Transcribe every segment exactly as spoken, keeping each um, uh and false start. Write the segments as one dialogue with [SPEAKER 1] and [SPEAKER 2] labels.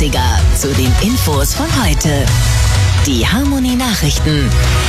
[SPEAKER 1] dreißiger zu den Infos von heute. Die Harmonie Nachrichten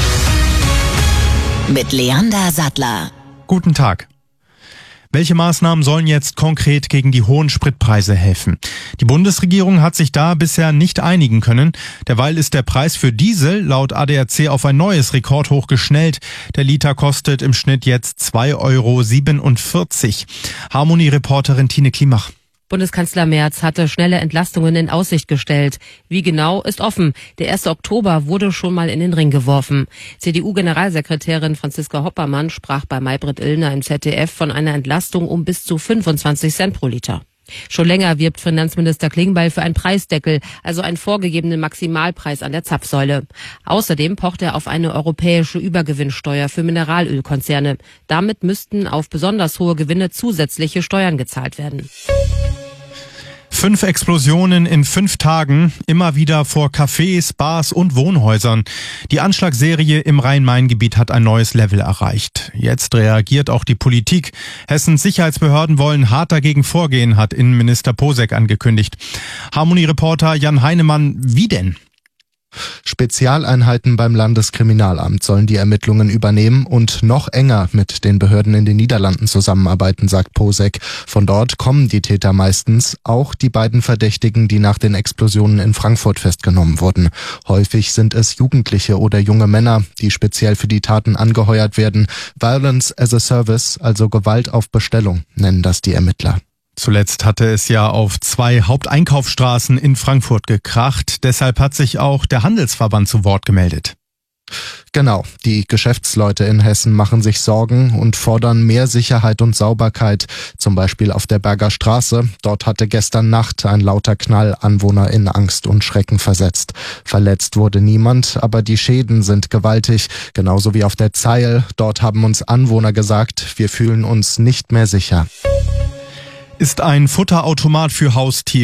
[SPEAKER 1] mit Leander Sattler.
[SPEAKER 2] Guten Tag. Welche Maßnahmen sollen jetzt konkret gegen die hohen Spritpreise helfen? Die Bundesregierung hat sich da bisher nicht einigen können. Derweil ist der Preis für Diesel laut A D A C auf ein neues Rekordhoch geschnellt. Der Liter kostet im Schnitt jetzt zwei Euro siebenundvierzig. Harmonie-Reporterin Tine Klimach.
[SPEAKER 3] Bundeskanzler Merz hatte schnelle Entlastungen in Aussicht gestellt. Wie genau, ist offen. Der erste Oktober wurde schon mal in den Ring geworfen. C D U-Generalsekretärin Franziska Hoppermann sprach bei Maybrit Illner im Z D F von einer Entlastung um bis zu fünfundzwanzig Cent pro Liter. Schon länger wirbt Finanzminister Klingbeil für einen Preisdeckel, also einen vorgegebenen Maximalpreis an der Zapfsäule. Außerdem pocht er auf eine europäische Übergewinnsteuer für Mineralölkonzerne. Damit müssten auf besonders hohe Gewinne zusätzliche Steuern gezahlt werden.
[SPEAKER 2] Fünf Explosionen in fünf Tagen, immer wieder vor Cafés, Bars und Wohnhäusern. Die Anschlagsserie im Rhein-Main-Gebiet hat ein neues Level erreicht. Jetzt reagiert auch die Politik. Hessens Sicherheitsbehörden wollen hart dagegen vorgehen, hat Innenminister Posek angekündigt. Harmonie-Reporter Jan Heinemann, wie denn?
[SPEAKER 4] Spezialeinheiten beim Landeskriminalamt sollen die Ermittlungen übernehmen und noch enger mit den Behörden in den Niederlanden zusammenarbeiten, sagt Posek. Von dort kommen die Täter meistens, auch die beiden Verdächtigen, die nach den Explosionen in Frankfurt festgenommen wurden. Häufig sind es Jugendliche oder junge Männer, die speziell für die Taten angeheuert werden. Violence as a Service, also Gewalt auf Bestellung, nennen das die Ermittler.
[SPEAKER 2] Zuletzt hatte es ja auf zwei Haupteinkaufsstraßen in Frankfurt gekracht. Deshalb hat sich auch der Handelsverband zu Wort gemeldet.
[SPEAKER 4] Genau, die Geschäftsleute in Hessen machen sich Sorgen und fordern mehr Sicherheit und Sauberkeit, zum Beispiel auf der Berger Straße. Dort hatte gestern Nacht ein lauter Knall Anwohner in Angst und Schrecken versetzt. Verletzt wurde niemand, aber die Schäden sind gewaltig, genauso wie auf der Zeil. Dort haben uns Anwohner gesagt, wir fühlen uns nicht mehr sicher.
[SPEAKER 2] Ist ein Futterautomat für Haustiere